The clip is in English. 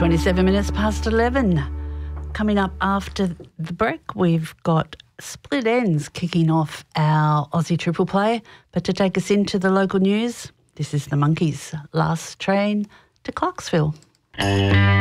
27 minutes past 11. Coming up after the break, we've got Split Ends kicking off our Aussie Triple Play. But to take us into the local news, this is the Monkeys' Last Train to Clarksville.